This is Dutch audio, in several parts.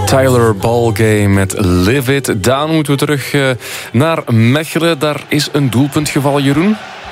Tyler Ballgame met Live It. Daan, moeten we terug naar Mechelen. Daar is een doelpunt gevallen, Jeroen.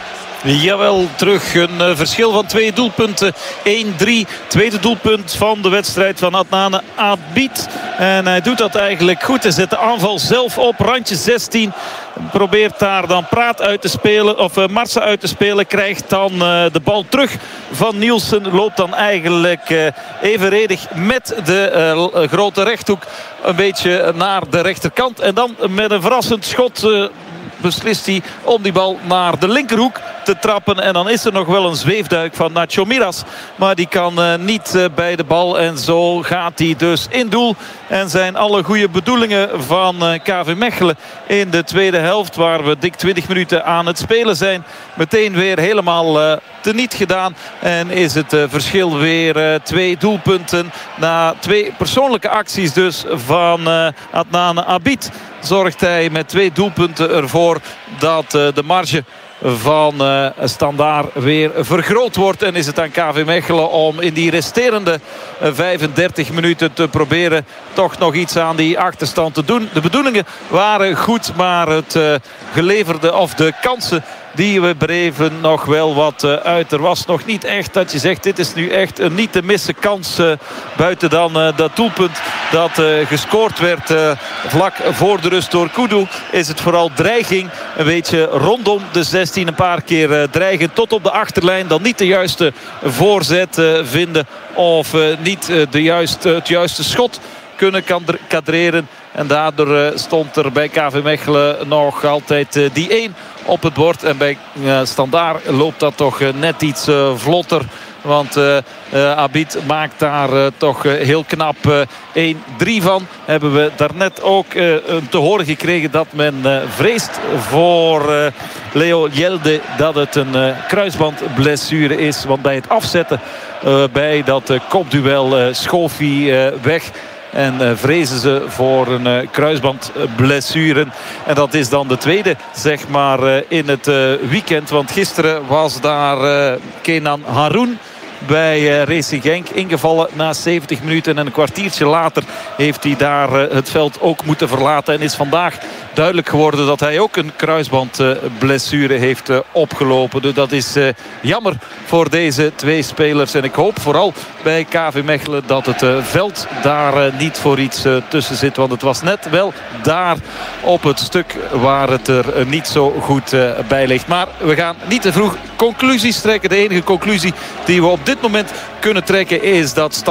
Jawel, terug een verschil van 2 doelpunten. 1-3, tweede doelpunt van de wedstrijd van Adnan Abid. En hij doet dat eigenlijk goed. Hij zet de aanval zelf op, randje 16. Probeert daar dan Praat uit te spelen, of Marsa uit te spelen. Krijgt dan de bal terug van Nielsen. Loopt dan eigenlijk evenredig met de grote rechthoek een beetje naar de rechterkant. En dan met een verrassend schot beslist hij om die bal naar de linkerhoek te trappen. En dan is er nog wel een zweefduik van Nacho Miras. Maar die kan niet bij de bal. En zo gaat hij dus in doel. En zijn alle goede bedoelingen van KV Mechelen in de tweede helft, waar we dik 20 minuten aan het spelen zijn, meteen weer helemaal teniet gedaan. En is het verschil weer 2 doelpunten. Na 2 persoonlijke acties dus van Adnan Abid zorgt hij met 2 doelpunten ervoor dat de marge van Standaard weer vergroot wordt. En is het aan KV Mechelen om in die resterende 35 minuten te proberen toch nog iets aan die achterstand te doen. De bedoelingen waren goed, maar het geleverde of de kansen die we breven nog wel wat uit. Er was nog niet echt dat je zegt, dit is nu echt een niet te missen kans. Buiten dan dat doelpunt dat gescoord werd vlak voor de rust door Kudu. Is het vooral dreiging. Een beetje rondom de 16. Een paar keer dreigen tot op de achterlijn. Dan niet de juiste voorzet vinden. Of niet het juiste schot kunnen kadreren. En daardoor stond er bij KV Mechelen nog altijd die 1 op het bord. En bij Standaard loopt dat toch net iets vlotter. Want Abid maakt daar toch heel knap 1-3 van. Hebben we daarnet ook te horen gekregen dat men vreest voor Leo Yelde dat het een kruisbandblessure is. Want bij het afzetten bij dat kopduel schoof hij weg. En vrezen ze voor een kruisbandblessure. En dat is dan de tweede, zeg maar, in het weekend. Want gisteren was daar Kenan Haroun bij Racing Genk ingevallen na 70 minuten. En een kwartiertje later heeft hij daar het veld ook moeten verlaten. En is vandaag duidelijk geworden dat hij ook een kruisbandblessure heeft opgelopen. Dus dat is jammer voor deze 2 spelers. En ik hoop vooral bij KV Mechelen dat het veld daar niet voor iets tussen zit. Want het was net wel daar op het stuk waar het er niet zo goed bij ligt. Maar we gaan niet te vroeg conclusies trekken. De enige conclusie die we op dit moment kunnen trekken is dat